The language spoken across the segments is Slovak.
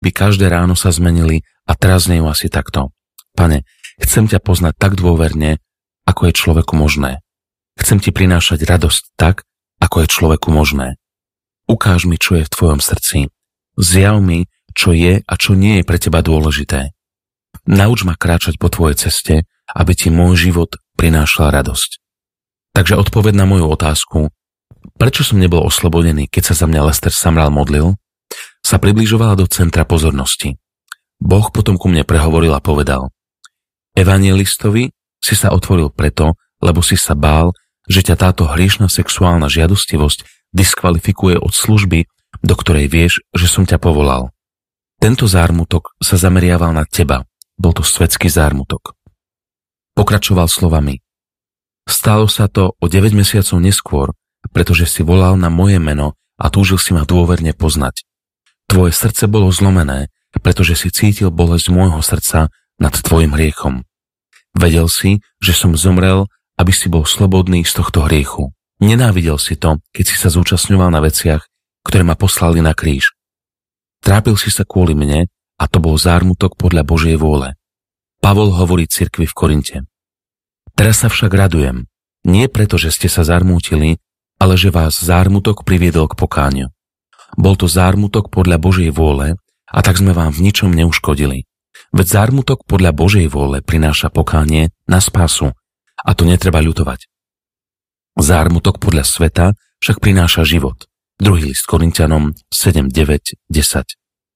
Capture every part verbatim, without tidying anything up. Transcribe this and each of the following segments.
by každé ráno sa zmenili a teraz znejú asi takto. Pane, chcem ťa poznať tak dôverne, ako je človeku možné. Chcem ti prinášať radosť tak, ako je človeku možné. Ukáž mi, čo je v tvojom srdci. Zjav mi, čo je a čo nie je pre teba dôležité. Nauč ma kráčať po tvojej ceste, aby ti môj život prinášal radosť. Takže odpoveď na moju otázku, prečo som nebol oslobodený, keď sa za mňa Lester Sumrall modlil, sa približovala do centra pozornosti. Boh potom ku mne prehovoril a povedal: Evangelistovi si sa otvoril preto, lebo si sa bál, že ťa táto hriešna sexuálna žiadostivosť diskvalifikuje od služby, do ktorej vieš, že som ťa povolal. Tento zármutok sa zameriaval na teba. Bol to svetský zármutok. Pokračoval slovami: Stalo sa to o deväť mesiacov neskôr, pretože si volal na moje meno a túžil si ma dôverne poznať. Tvoje srdce bolo zlomené, pretože si cítil bolesť môjho srdca nad tvojim hriechom. Vedel si, že som zomrel, aby si bol slobodný z tohto hriechu. Nenávidel si to, keď si sa zúčastňoval na veciach, ktoré ma poslali na kríž. Trápil si sa kvôli mne a to bol zármutok podľa Božej vôle. Pavol hovorí cirkvi v Korinte: Teraz sa však radujem, nie preto, že ste sa zarmútili, ale že vás zármutok priviedol k pokániu. Bol to zármutok podľa Božej vôle a tak sme vám v ničom neuškodili. Veď zármutok podľa Božej vôle prináša pokánie na spásu a to netreba ľutovať. Zármutok podľa sveta však prináša život. Druhý list Korinťanom sedem, deväť, desať.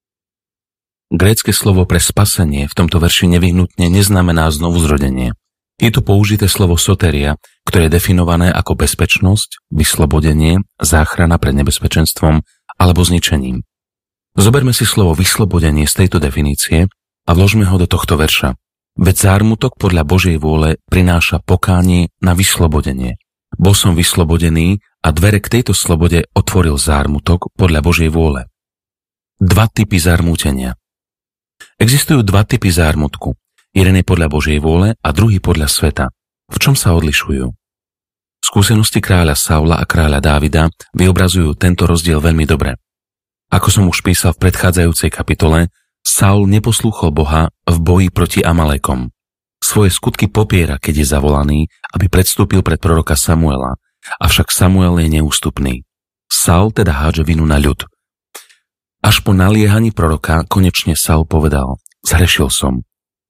Grécke slovo pre spasenie v tomto verši nevyhnutne neznamená znovuzrodenie. Je tu použité slovo soteria, ktoré je definované ako bezpečnosť, vyslobodenie, záchrana pred nebezpečenstvom alebo zničením. Zoberme si slovo vyslobodenie z tejto definície a vložme ho do tohto verša. Veď zármutok podľa Božej vôle prináša pokánie na vyslobodenie. Bol som vyslobodený a dvere k tejto slobode otvoril zármutok podľa Božej vôle. Dva typy zármutenia. Existujú dva typy zármutku. Jeden je podľa Božej vôle a druhý podľa sveta. V čom sa odlišujú? Skúsenosti kráľa Saula a kráľa Dávida vyobrazujú tento rozdiel veľmi dobre. Ako som už písal v predchádzajúcej kapitole, Saul neposlúchol Boha v boji proti Amalékom. Svoje skutky popiera, keď je zavolaný, aby predstúpil pred proroka Samuela, avšak Samuel je neústupný. Saul teda hádže vinu na ľud. Až po naliehaní proroka konečne Saul povedal: Zhrešil som.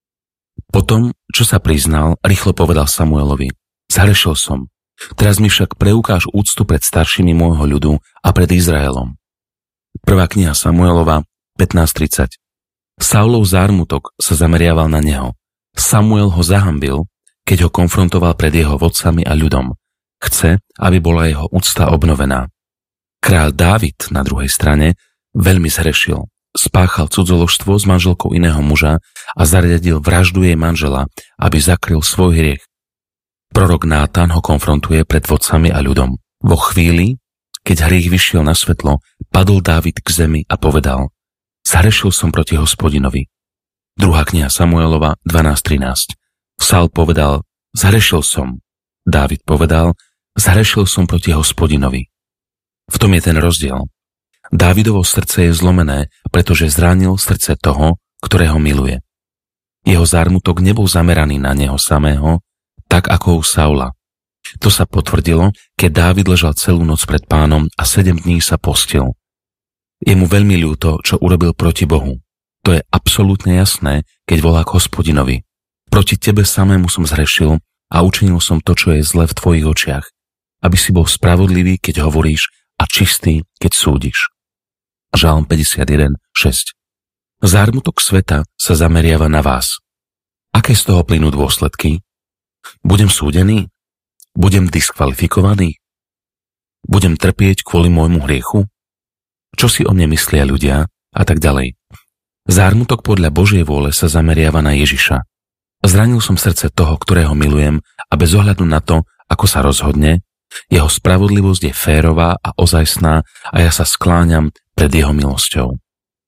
Potom, čo sa priznal, rýchlo povedal Samuelovi: Zhrešil som. Teraz mi však preukáž úctu pred staršími môjho ľudu a pred Izraelom. Prvá kniha Samuelova pätnásť tridsať. Saulov zármutok sa zameriaval na neho. Samuel ho zahambil, keď ho konfrontoval pred jeho vodcami a ľudom. Chce, aby bola jeho úcta obnovená. Kráľ Dávid na druhej strane veľmi zhrešil. Spáchal cudzoložstvo s manželkou iného muža a zariadil vraždu jej manžela, aby zakryl svoj hriech. Prorok Nátan ho konfrontuje pred vodcami a ľudom. Vo chvíli, keď hriech vyšiel na svetlo, padol Dávid k zemi a povedal: Zhrešil som proti Hospodinovi. Druhá kniha Samuelova dvanásť trinásť. Saul povedal: Zhrešil som. Dávid povedal: Zhrešil som proti Hospodinovi. V tom je ten rozdiel. Dávidovo srdce je zlomené, pretože zranil srdce toho, ktorého miluje. Jeho zármutok nebol zameraný na neho samého, tak ako u Saula. To sa potvrdilo, keď Dávid ležal celú noc pred Pánom a sedem dní sa postil. Je mu veľmi ľúto, čo urobil proti Bohu. To je absolútne jasné, keď volá k Hospodinovi. Proti tebe samému som zhrešil a učinil som to, čo je zle v tvojich očiach, aby si bol spravodlivý, keď hovoríš, a čistý, keď súdiš. Žalm päťdesiatjeden šesť. Zármutok sveta sa zameriava na vás. Aké z toho plynú dôsledky? Budem súdený? Budem diskvalifikovaný? Budem trpieť kvôli môjmu hriechu? Čo si o mne myslia ľudia? A tak ďalej. Zármutok podľa Božej vôle sa zameriava na Ježiša. Zranil som srdce toho, ktorého milujem, a bez ohľadu na to, ako sa rozhodne, jeho spravodlivosť je férová a ozajstná a ja sa skláňam pred jeho milosťou.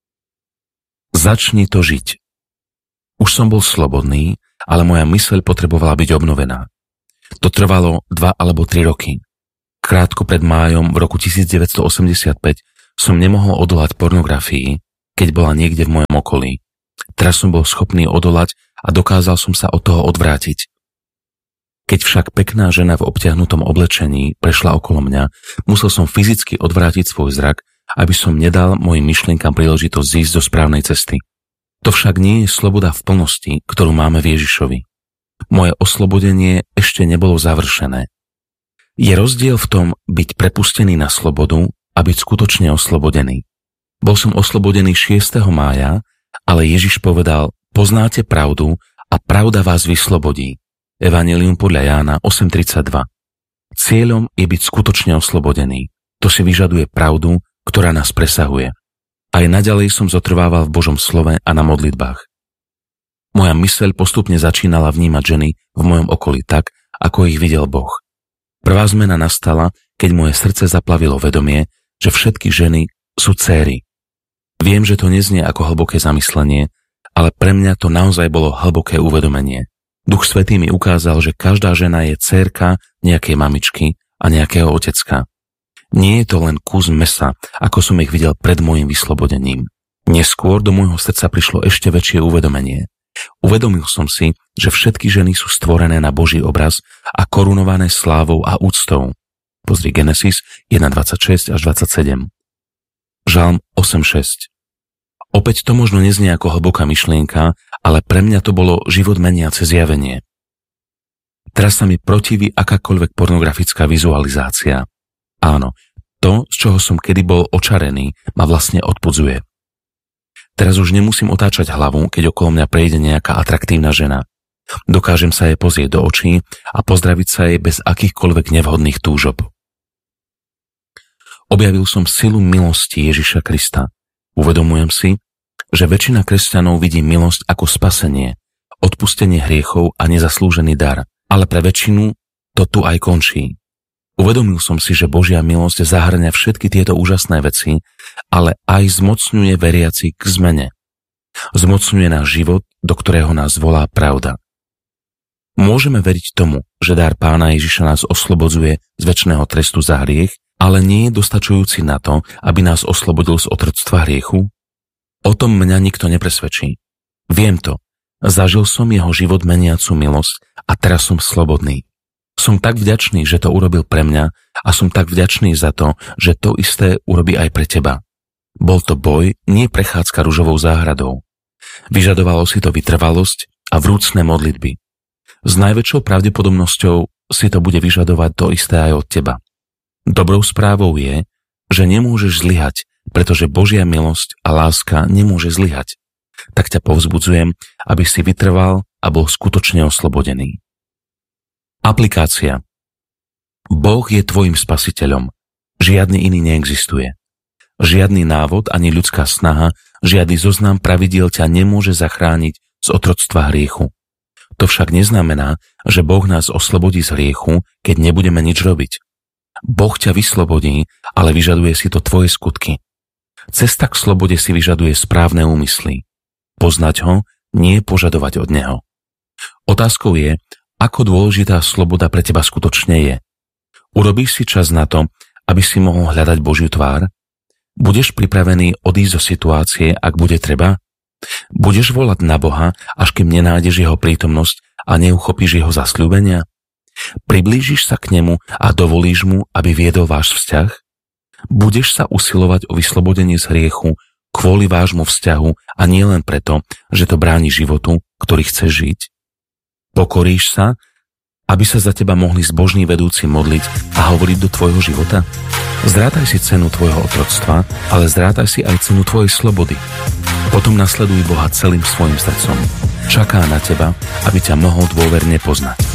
Začni to žiť. Už som bol slobodný, ale moja myseľ potrebovala byť obnovená. To trvalo dva alebo tri roky. Krátko pred májom v roku devätnásť osemdesiatpäť som nemohol odolať pornografii keď bola niekde v mojom okolí. Teraz som bol schopný odolať a dokázal som sa od toho odvrátiť. Keď však pekná žena v obťahnutom oblečení prešla okolo mňa, musel som fyzicky odvrátiť svoj zrak, aby som nedal mojim myšlienkam príležitosť zísť do správnej cesty. To však nie je sloboda v plnosti, ktorú máme v Ježišovi. Moje oslobodenie ešte nebolo završené. Je rozdiel v tom byť prepustený na slobodu a byť skutočne oslobodený. Bol som oslobodený šiesteho mája, ale Ježiš povedal, poznáte pravdu a pravda vás vyslobodí. Evanjelium podľa Jána osem tridsaťdva. Cieľom je byť skutočne oslobodený. To si vyžaduje pravdu, ktorá nás presahuje. Aj naďalej som zotrvával v Božom slove a na modlitbách. Moja myseľ postupne začínala vnímať ženy v mojom okolí tak, ako ich videl Boh. Prvá zmena nastala, keď moje srdce zaplavilo vedomie, že všetky ženy sú dcéry. Viem, že to neznie ako hlboké zamyslenie, ale pre mňa to naozaj bolo hlboké uvedomenie. Duch Svätý mi ukázal, že každá žena je dcérka nejakej mamičky a nejakého otecka. Nie je to len kus mesa, ako som ich videl pred môjim vyslobodením. Neskôr do môjho srdca prišlo ešte väčšie uvedomenie. Uvedomil som si, že všetky ženy sú stvorené na Boží obraz a korunované slávou a úctou. Pozri Genesis jeden dvadsaťšesť až dvadsaťsedem. Žalm osem šesť. Opäť to možno neznie ako hlboká myšlienka, ale pre mňa to bolo život meniace zjavenie. Teraz sa mi protiví akákoľvek pornografická vizualizácia. Áno, to, z čoho som kedy bol očarený, ma vlastne odpudzuje. Teraz už nemusím otáčať hlavu, keď okolo mňa prejde nejaká atraktívna žena. Dokážem sa jej pozrieť do očí a pozdraviť sa jej bez akýchkoľvek nevhodných túžob. Objavil som silu milosti Ježiša Krista. Uvedomujem si, že väčšina kresťanov vidí milosť ako spasenie, odpustenie hriechov a nezaslúžený dar, ale pre väčšinu to tu aj končí. Uvedomil som si, že Božia milosť zahŕňa všetky tieto úžasné veci, ale aj zmocňuje veriaci k zmene. Zmocňuje náš život, do ktorého nás volá pravda. Môžeme veriť tomu, že dar Pána Ježiša nás oslobodzuje z večného trestu za hriech, ale nie je dostačujúci na to, aby nás oslobodil z otroctva hriechu? O tom mňa nikto nepresvedčí. Viem to. Zažil som jeho život meniacu milosť a teraz som slobodný. Som tak vďačný, že to urobil pre mňa a som tak vďačný za to, že to isté urobí aj pre teba. Bol to boj, nie prechádzka ružovou záhradou. Vyžadovalo si to vytrvalosť a vrúcne modlitby. S najväčšou pravdepodobnosťou si to bude vyžadovať to isté aj od teba. Dobrou správou je, že nemôžeš zlyhať, pretože Božia milosť a láska nemôže zlyhať. Tak ťa povzbudzujem, aby si vytrval a bol skutočne oslobodený. Aplikácia. Boh je tvojim spasiteľom. Žiadny iný neexistuje. Žiadny návod ani ľudská snaha, žiadny zoznam pravidiel ťa nemôže zachrániť z otroctva hriechu. To však neznamená, že Boh nás oslobodí z hriechu, keď nebudeme nič robiť. Boh ťa vyslobodí, ale vyžaduje si to tvoje skutky. Cesta k slobode si vyžaduje správne úmysly. Poznať ho, nie požadovať od neho. Otázkou je, ako dôležitá sloboda pre teba skutočne je. Urobíš si čas na to, aby si mohol hľadať Božiu tvár? Budeš pripravený odísť zo situácie, ak bude treba? Budeš volať na Boha, až kým nenájdeš jeho prítomnosť a neuchopíš jeho zasľúbenia? Priblížiš sa k nemu a dovolíš mu, aby viedol váš vzťah? Budeš sa usilovať o vyslobodenie z hriechu kvôli vášmu vzťahu a nie len preto, že to bráni životu, ktorý chceš žiť? Pokoríš sa, aby sa za teba mohli zbožní vedúci modliť a hovoriť do tvojho života? Zrátaj si cenu tvojho otroctva, ale zrátaj si aj cenu tvojej slobody. Potom nasleduj Boha celým svojim srdcom. Čaká na teba, aby ťa mohol dôverne poznať.